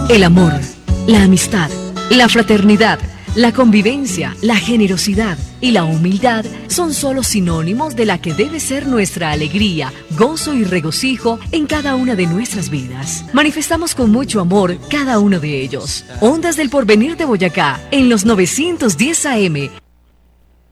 El amor, la amistad, la fraternidad, la convivencia, la generosidad y la humildad son solo sinónimos de la que debe ser nuestra alegría, gozo y regocijo en cada una de nuestras vidas. Manifestamos con mucho amor cada uno de ellos. Ondas del Porvenir de Boyacá, en los 910 AM,